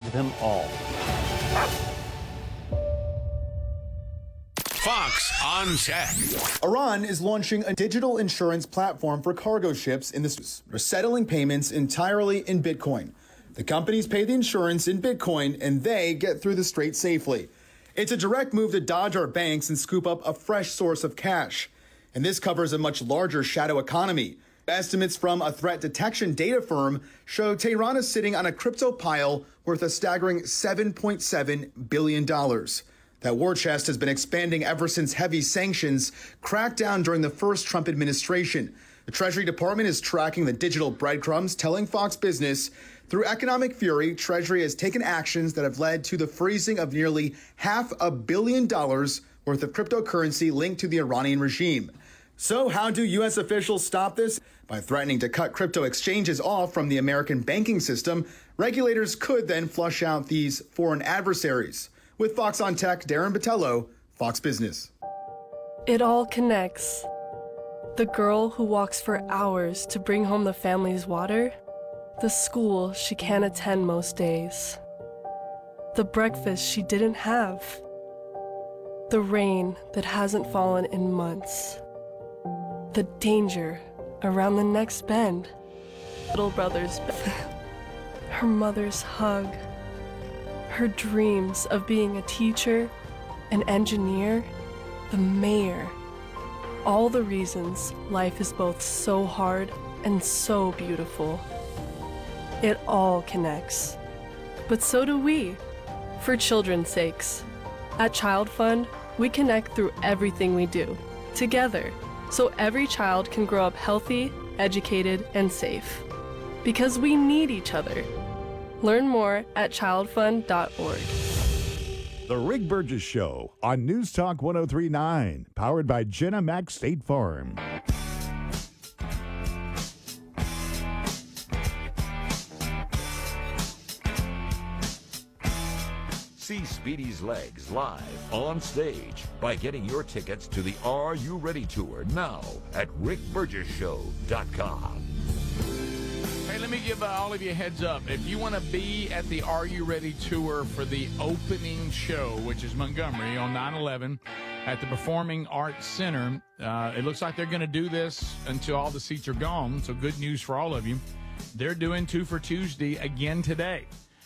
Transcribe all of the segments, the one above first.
them all. Fox on Tech. Iran is launching a digital insurance platform for cargo ships in the Suez. They're settling payments entirely in Bitcoin. The companies pay the insurance in Bitcoin and they get through the strait safely. It's a direct move to dodge our banks and scoop up a fresh source of cash. And this covers a much larger shadow economy. Estimates from a threat detection data firm show Tehran is sitting on a crypto pile worth a staggering $7.7 billion. That war chest has been expanding ever since heavy sanctions cracked down during the first Trump administration. The Treasury Department is tracking the digital breadcrumbs, telling Fox Business, through economic fury, Treasury has taken actions that have led to the freezing of nearly $500 million worth of cryptocurrency linked to the Iranian regime. So how do U.S. officials stop this? By threatening to cut crypto exchanges off from the American banking system, regulators could then flush out these foreign adversaries. With Fox on Tech, Darren Botello, Fox Business. It all connects. The girl who walks for hours to bring home the family's water, the school she can't attend most days, the breakfast she didn't have, the rain that hasn't fallen in months, the danger around the next bend, little brother's her mother's hug, her dreams of being a teacher, an engineer, the mayor. All the reasons life is both so hard and so beautiful. It all connects. But so do we, for children's sakes. At Child Fund, we connect through everything we do, together, so every child can grow up healthy, educated, and safe. Because we need each other. Learn more at childfund.org. The Rick Burgess Show on News Talk 103.9, powered by Jenna Mac State Farm. See Speedy's Legs live on stage by getting your tickets to the Are You Ready Tour now at rickburgesshow.com. Hey, let me give all of you a heads up. If you want to be at the Are You Ready Tour for the opening show, which is Montgomery on 9/11 at the Performing Arts Center, it looks like they're going to do this until all the seats are gone, so good news for all of you. They're doing Two for Tuesday again today.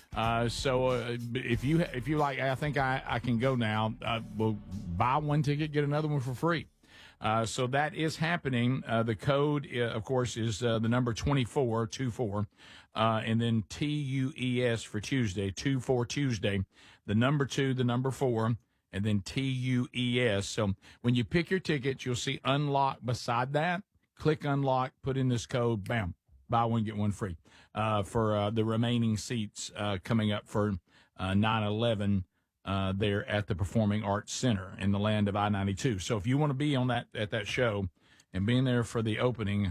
So if you like, I think I can go now. We'll buy one ticket, get another one for free. So that is happening. The code, of course, is the number 24, and then TUES for Tuesday, 2 for Tuesday, the number 2, the number 4, and then TUES. So when you pick your tickets, you'll see unlock beside that. Click unlock, put in this code, bam, buy one, get one free for the remaining seats coming up for 9/11. There at the Performing Arts Center in the land of I-92. So if you want to be on at that show and being there for the opening,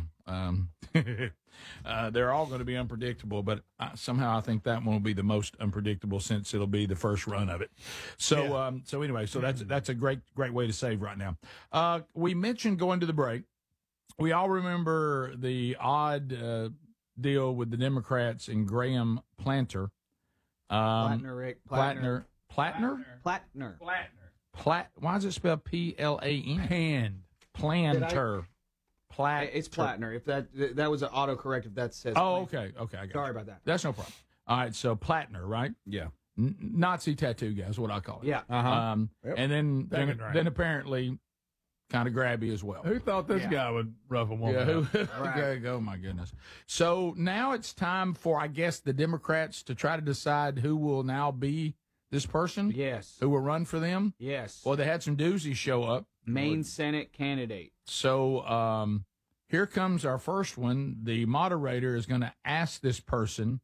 they're all going to be unpredictable, but somehow I think that one will be the most unpredictable since it'll be the first run of it. So yeah. Anyway, so that's a great way to save right now. We mentioned going to the break. We all remember the odd deal with the Democrats and Graham Plattner. Plattner, Rick. Plattner. Plattner? Plattner. Why is it spelled P-L-A-N? Hand. Planter. It's Plattner. If that was an autocorrect, if that says. Oh, okay. I got Sorry about that. That's no problem. All right, so Plattner, right? Yeah. Nazi tattoo guy is what I call it. Yeah. Uh-huh. Yep. And then apparently kind of grabby as well. Who thought this guy would rough a woman? Yeah, right. Oh, my goodness. So now it's time for, I guess, the Democrats to try to decide who will now be this person. Yes. Who will run for them. Yes. Well, they had some doozies show up. Maine Senate candidate. So here comes our first one. The moderator is going to ask this person,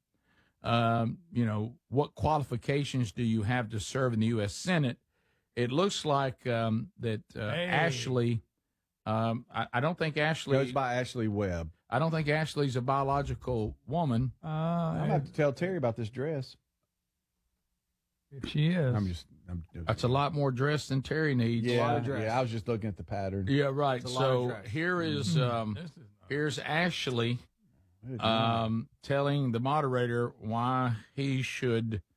what qualifications do you have to serve in the U.S. Senate? It looks like that Ashley, I don't think Ashley. Goes by Ashley Webb. I don't think Ashley's a biological woman. I'm going to have to tell Terry about this dress. If she is. That's a lot more dress than Terry needs. Yeah, a lot of dress. Yeah, I was just looking at the pattern. Yeah, right. So here is here's Ashley telling the moderator why he should